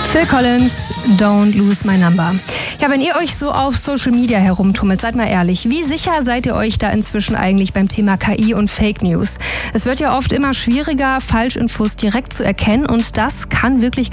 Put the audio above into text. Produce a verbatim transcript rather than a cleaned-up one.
Phil Collins, Don't Lose My Number. Ja, wenn ihr euch so auf Social Media herumtummelt, seid mal ehrlich, wie sicher seid ihr euch da inzwischen eigentlich beim Thema K I und Fake News? Es wird ja oft immer schwieriger, Falschinfos direkt zu erkennen und das kann wirklich